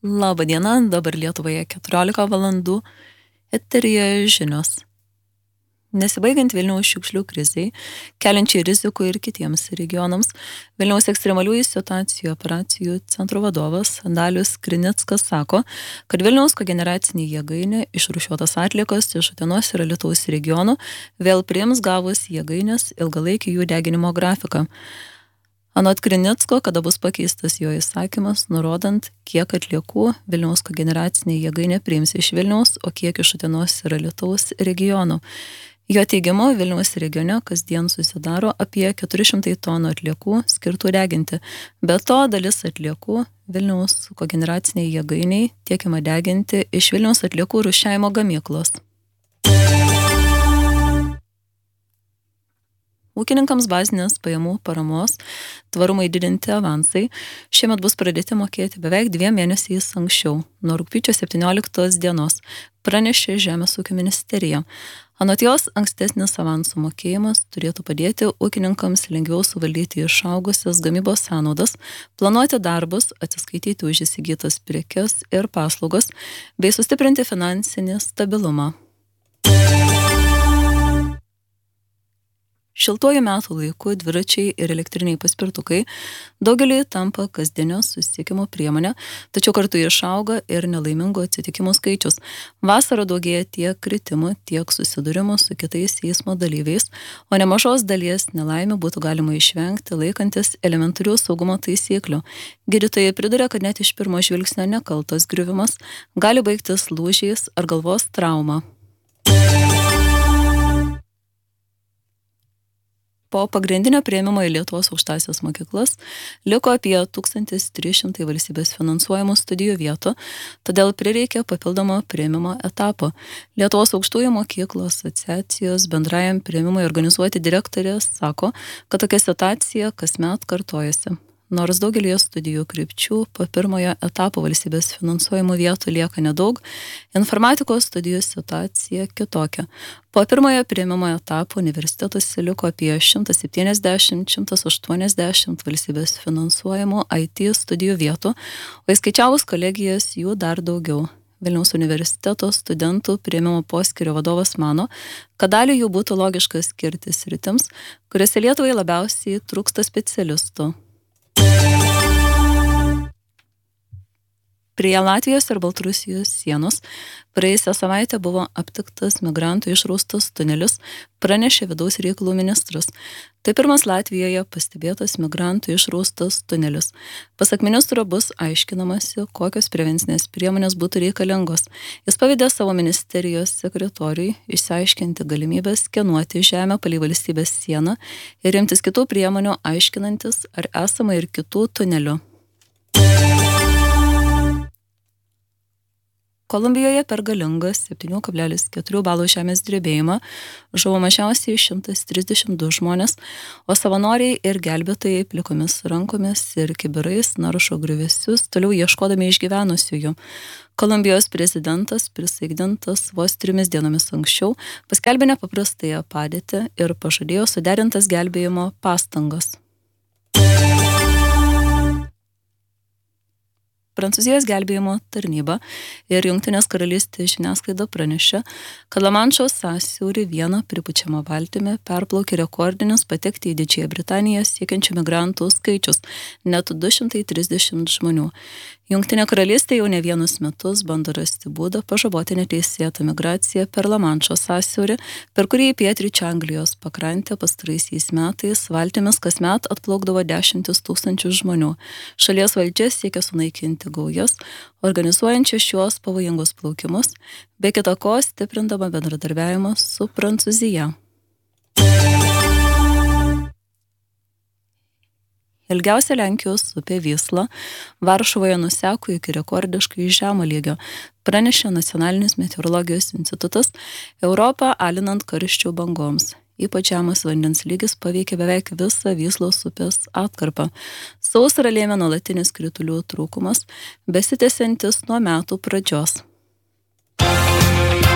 Labą dieną, dabar Lietuvoje 14 valandų, eteryje žinios. Nesibaigiant Vilniaus šiukšlių krizei, keliančiai rizikų ir kitiems regionams, Vilniaus ekstremaliųjų situacijų operacijų centro vadovas Dalius Krinickas sako, kad Vilniaus kogeneracinė jėgainė išrūšiuotas atliekos iš Utenos ir Alytaus regionų vėl priims gavus jėgainės ilgalaikį jų deginimo grafiką. Anot Krinicko, kada bus pakeistas jo įsakymas, nurodant, kiek atliekų Vilniaus kogeneracinė jėgainė priims iš Vilniaus, o kiek iš Utenos ir Alytaus regionų. Jo teigimu, Vilniaus regione kasdien susidaro apie 400 tonų atliekų skirtų deginti. Be to, dalis atliekų Vilniaus kogeneraciniai jėgainiai tiekiama deginti iš Vilniaus atliekų rūšiavimo gamyklos. Ūkininkams bazinės pajamų paramos tvarumai didinti avansai šiemet bus pradėti mokėti beveik 2 mėnesiais anksčiau, nuo rugpjūčio 17 dienos, pranešė Žemės ūkio ministerija. Anot jos, ankstesnis avansų mokėjimas turėtų padėti ūkininkams lengviau suvaldyti išaugusias gamybos sąnaudas, planuoti darbus, atsiskaityti už įsigytas prekes ir paslaugas, bei sustiprinti finansinį stabilumą. Šiltuoju metų laiku dviračiai ir elektriniai paspirtukai daugeliui tampa kasdienio susisiekimo priemonė, tačiau kartu išauga ir nelaimingų atsitikimų skaičius. Vasarą daugėja tiek kritimų, tiek susidūrimų su kitais eismo dalyviais, o nemažos dalies nelaimių būtų galima išvengti laikantis elementarių saugumo taisyklių. Gydytojai priduria, kad net iš pirmo žvilgsnio nekaltas griuvimas gali baigtis lūžiais ar galvos trauma. Po pagrindinio priėmimo į Lietuvos aukštąsias mokyklas liko apie 1300 valstybės finansuojamų studijų vietų, todėl prireikė papildomo priėmimo etapo. Lietuvos aukštųjų mokyklų asociacijos bendrajam priėmimui organizuoti direktorė sako, kad tokia situacija kasmet kartojasi. Nors daugelį studijų krypčių po pirmojo etapo valstybės finansuojamų vietų lieka nedaug, informatikos studijų situacija kitokia. Po pirmojo priėmimo etapo universitetuose liko apie 170-180 valstybės finansuojamų IT studijų vietų, o įskaičiavus kolegijas jų dar daugiau. Vilniaus universiteto studentų priėmimo poskyrio vadovas mano, kad dalį jų būtų logiška skirti sritims, kuriuose Lietuvai labiausiai trūksta specialistų. Prie Latvijos ir Baltarusijos sienos praėjusią savaitę buvo aptiktas migrantų išraustas tunelis, pranešė vidaus reikalų ministras. Tai pirmas Latvijoje pastebėtas migrantų išraustas tunelis. Pasak ministro bus aiškinamasi, kokios prevencinės priemonės būtų reikalingos. Jis pavedė savo ministerijos sekretoriui išsiaiškinti galimybę skenuoti žemę palei valstybės sieną ir imtis kitų priemonių aiškinantis, ar esama ir kitų tunelių. Kolumbijoje per galingą 7,4 balų žemės drebėjimą žuvo mažiausiai 132 žmonės, o savanoriai ir gelbėtojai plikomis rankomis ir kibirais naršo griuvėsius, toliau ieškodami išgyvenusiųjų. Kolumbijos prezidentas, prisaikdintas vos 3 dienomis anksčiau, paskelbė nepaprastąją padėtį ir pažadėjo suderintas gelbėjimo pastangas. Prancūzijos gelbėjimo tarnyba ir Jungtinės karalystės žiniasklaida pranešė, kad Lamanšo sąsiaurį vieną pripučiamą valtimi perplaukė rekordinis patekti į Didžiąją Britaniją siekiančių migrantų skaičius, net 230 žmonių. Jungtinė karalystė jau ne vienus metus bando rasti būdą pažaboti neteisėtą migraciją per Lamanšo sąsiaurį, per kurį į pietryčių Anglijos pakrantę pastaraisiais metais valtimis kasmet atplaukdavo 10 000 žmonių. Šalies valdžia siekia sunaikinti gaujas, organizuojančias šiuos pavojingus plaukimus, be kita ko stiprindama bendradarbiavimą su Prancūzija. Ilgiausia Lenkijos upė Vysla Varšuvoje nuseko iki rekordiškai žemo lygio, pranešė Nacionalinis meteorologijos institutas, Europą alinant karščių bangoms. Ypač žemas vandens lygis paveikė beveik visą Vyslos upės atkarpą. Sausrą lėmė nuolatinis kritulių trūkumas, besitęsiantis nuo metų pradžios.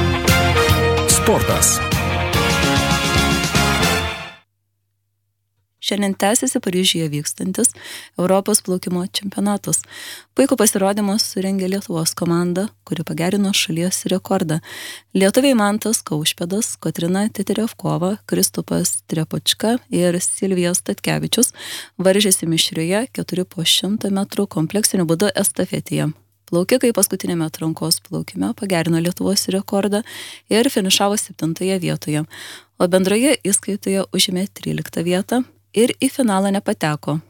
Sportas. Šiandien tęsiasi Paryžiuje vykstantis Europos plaukimo čempionatas. Puikų pasirodymą surengė Lietuvos komanda, kuri pagerino šalies rekordą. Lietuviai Mantas Kaušpėdas, Kotryna Teterevkova, Kristupas Trepočka ir Silvija Statkevičius varžėsi mišrioje 4x100 metrų kompleksiniu būdu estafetėje. Plaukikai paskutinėme atrankos plaukime pagerino Lietuvos rekordą ir finišavo 7 vietoje, o bendroje įskaitoje užėmė 13 vietą ir į finalą nepateko.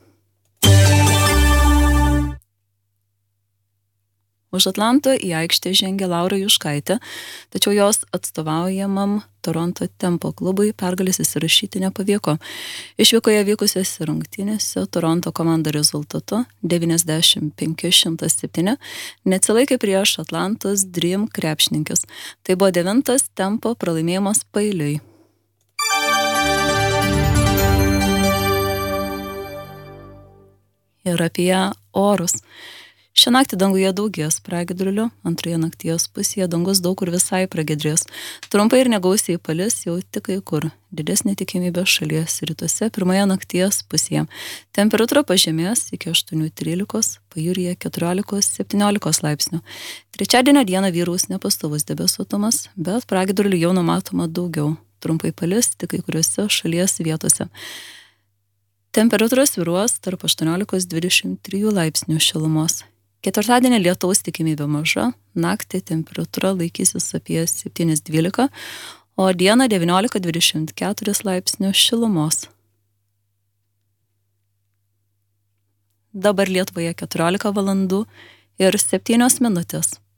Už Atlanto į aikštę žengė Laura Juškaitė, tačiau jos atstovaujamam Toronto Tempo klubui pergalės įsirašyti nepavyko. Išvykoje vykusiose rungtynėse Toronto komanda rezultatu 95-107 neatsilaikė prieš Atlantos Dream krepšininkes. Tai buvo 9 Tempo pralaimėjimas paeiliui. Ir apie orus. Šią naktį danguje daugės pragiedrulių, antroje nakties pusėje dangus daug kur visai pragiedrės. Trumpai ir negausiai palis jau tik kai kur. Didesnė tikimybė šalies rytuose pirmoje nakties pusėje. Temperatūra pažemės iki 8-13, pajūryje 14-17 laipsnių. Trečiadienio dieną vyraus nepastovus debesuotumas, bet pragiedrulių jau numatoma daugiau. Trumpai palis tik kai kuriuose šalies vietose. Temperatūra svyruos tarp 18-23 laipsnių šilumos. Ketvirtadienį lietaus tikimybė maža, naktį temperatūra laikysis apie 7-12, o dieną 19-24 laipsnių šilumos. Dabar Lietuvoje 14 valandų ir 7 minutės.